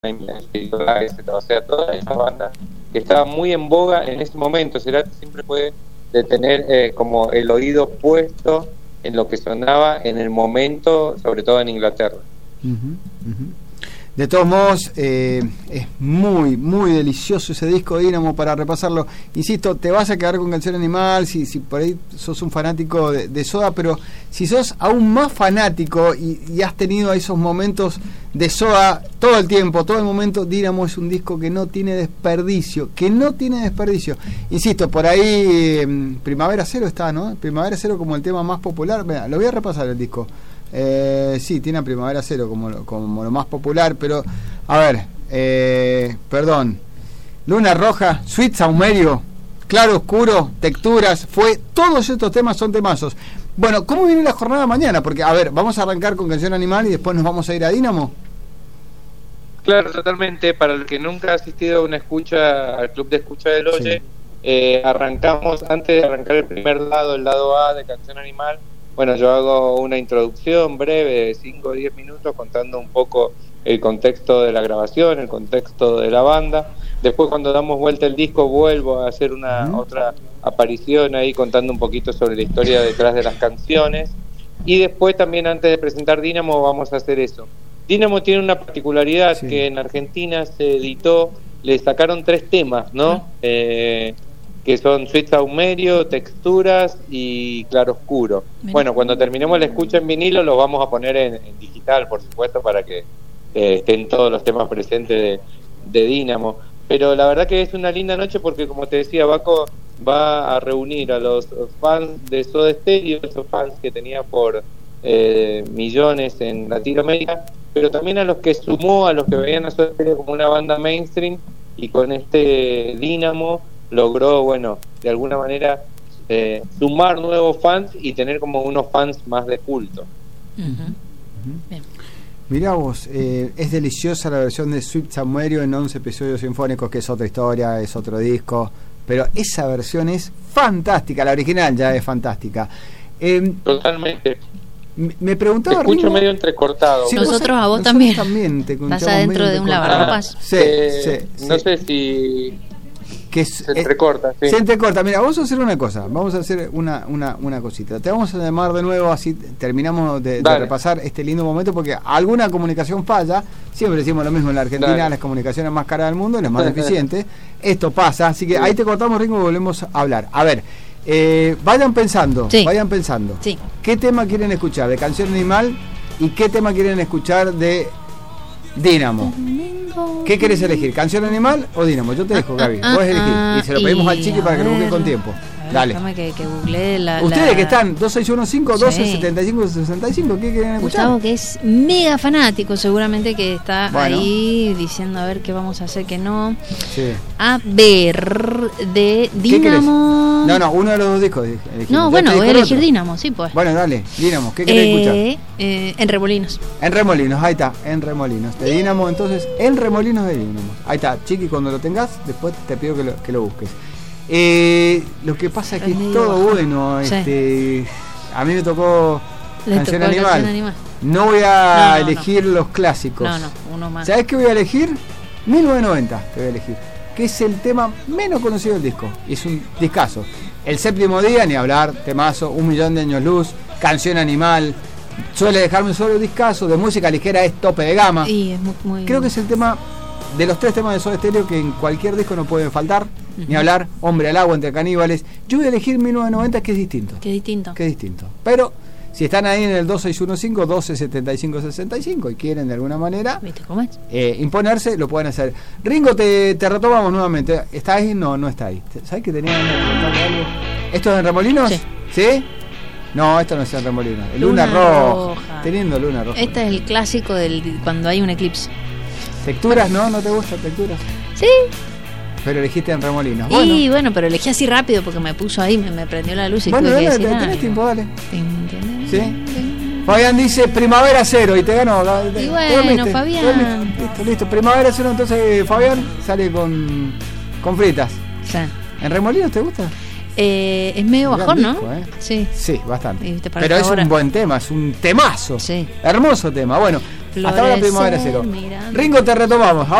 o sea, todas esas bandas que estaban muy en boga en ese momento. Cerati siempre fue de tener como el oído puesto en lo que sonaba en el momento, sobre todo en Inglaterra. De todos modos, es muy, muy delicioso ese disco de Dínamo para repasarlo. Insisto, te vas a quedar con Canción Animal si por ahí sos un fanático de Soda, pero si sos aún más fanático y has tenido esos momentos de Soda todo el tiempo, todo el momento, Dínamo es un disco que no tiene desperdicio, Insisto, por ahí Primavera Cero está, ¿no? Primavera Cero como el tema más popular. Mira, lo voy a repasar el disco. Sí, tiene a Primavera Cero como lo más popular, pero a ver, perdón, Luna Roja, Sweet Saumerio, Claro Oscuro, Texturas, todos estos temas son temazos. Bueno, ¿cómo viene la jornada mañana? Porque, a ver, vamos a arrancar con Canción Animal y después nos vamos a ir a Dínamo. Claro, totalmente. Para el que nunca ha asistido a una escucha, al club de escucha del Oye, arrancamos, antes de arrancar el primer lado, el lado A de Canción Animal. Bueno, yo hago una introducción breve de 5 o 10 minutos contando un poco el contexto de la grabación, el contexto de la banda. Después, cuando damos vuelta el disco, vuelvo a hacer otra aparición ahí contando un poquito sobre la historia detrás de las canciones. Y después también, antes de presentar Dínamo, vamos a hacer eso. Dínamo tiene una particularidad, que en Argentina se editó, le sacaron 3 temas, ¿no? Que son Sweet Saumerio, Texturas y Claro Oscuro. Bueno, cuando terminemos la escucha en vinilo los vamos a poner en digital, por supuesto, para que estén todos los temas presentes de Dínamo. Pero la verdad que es una linda noche porque, como te decía, Baco va a reunir a los fans de Soda Stereo, esos fans que tenía por millones en Latinoamérica, pero también a los que sumó, a los que veían a Soda Stereo como una banda mainstream, y con este Dínamo logró, bueno, de alguna manera sumar nuevos fans y tener como unos fans más de culto. Bien. Mirá vos, es deliciosa la versión de Sweet Saumerio en 11 episodios sinfónicos, que es otra historia, es otro disco, pero esa versión es fantástica, la original ya es fantástica. Totalmente. Me preguntaba, te escucho Ringo, medio entrecortado. Sí, nosotros a vos también. Te estás adentro de un lavarropas. Sí. No sé si que se entrecorta. Sí. Se entrecorta. Mira, vamos a hacer una cosa. Vamos a hacer una cosita. Te vamos a llamar de nuevo, así terminamos de repasar este lindo momento, porque alguna comunicación falla. Siempre decimos lo mismo en la Argentina, las comunicaciones más caras del mundo y las más eficientes. Esto pasa, así que ahí te cortamos, Ringo, y volvemos a hablar. A ver, vayan pensando. Sí. ¿Qué tema quieren escuchar de Canción Animal y qué tema quieren escuchar de Dínamo? ¿Qué querés elegir? ¿Canción Animal o Dínamo? Yo te dejo, Gaby. Vos elegir. Y se lo pedimos al Chiqui para que lo busque con tiempo. Dale. Déjame que googlee Ustedes que están 2615-1275-65, ¿qué quieren escuchar? Gustavo, que es mega fanático, seguramente que está ahí diciendo a ver qué vamos a hacer, que no. Sí. A ver, de Dínamo. No, uno de los dos discos. No, bueno, voy a elegir Dínamo, sí, pues. Bueno, dale, Dínamo, ¿qué querés escuchar? En Remolinos. En Remolinos, ahí está, en Remolinos. De Dínamo, entonces, en Remolinos de Dínamo. Ahí está, Chiqui, cuando lo tengas, después te pido que lo busques. Lo que pasa es que es todo bueno. A mí me tocó Canción Animal. No voy a elegir los clásicos. No, uno más. ¿Sabés qué voy a elegir? 1990 te voy a elegir, que es el tema menos conocido del disco. Es un discazo. El séptimo día, ni hablar, temazo. 1.000.000 de años luz, Canción Animal. Suele dejarme solo discazo. De música ligera es tope de gama. Y es muy... Creo que es el tema de los 3 temas de Soda Stereo que en cualquier disco no pueden faltar. Ni hablar, Hombre al Agua, Entre Caníbales. Yo voy a elegir 1990, que es distinto. Qué distinto. Pero si están ahí en el 2615-1275-65 y quieren de alguna manera ¿viste cómo es? Imponerse, lo pueden hacer. Ringo, te retomamos nuevamente. ¿Está ahí? No está ahí. ¿Sabes que tenía que contarle algo? ¿Esto es en Remolinos? ¿Sí? No, esto no es en Remolinos. Luna Roja. Teniendo Luna Roja. Este es el clásico del cuando hay un eclipse. ¿Texturas? ¿No te gusta Texturas? Sí. Pero elegiste en Remolinos. Bueno, pero elegí así rápido porque me puso ahí, me prendió la luz y bueno, tuve que decir tenés tiempo, dale. ¿Sí? Fabián dice Primavera Cero y te ganó. Y bueno, Fabián. Listo. Primavera Cero, entonces Fabián sale con fritas. Sí. ¿En Remolinos te gusta? Es medio bajón, disco, ¿no? Sí, bastante. ¿Viste? Pero es un buen tema, es un temazo. Sí. Hermoso tema. Bueno, Hasta ahora Primavera Cero. Ringo, te retomamos.